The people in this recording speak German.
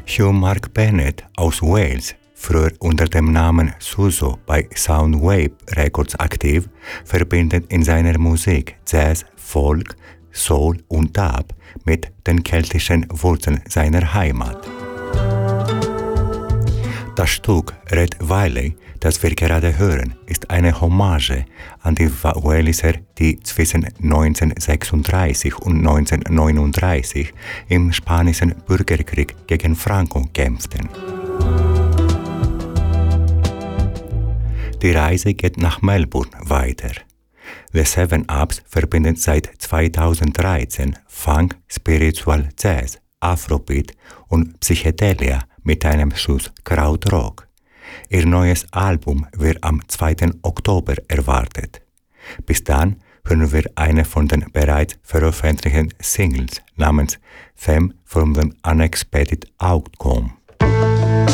Hugh Mark Bennett aus Wales, früher unter dem Namen Suso bei Soundwave Records aktiv, verbindet in seiner Musik Jazz, Folk, Soul und Dub mit den keltischen Wurzeln seiner Heimat. Das Stück Red Valley, das wir gerade hören, ist eine Hommage an die Waliser, die zwischen 1936 und 1939 im Spanischen Bürgerkrieg gegen Franco kämpften. Die Reise geht nach Melbourne weiter. The Seven Ups verbindet seit 2013 Funk, Spiritual Jazz, Afrobeat und Psychedelia mit einem Schuss Krautrock. Ihr neues Album wird am 2. Oktober erwartet. Bis dann hören wir eine von den bereits veröffentlichten Singles namens Theme from the Unexpected Outcome.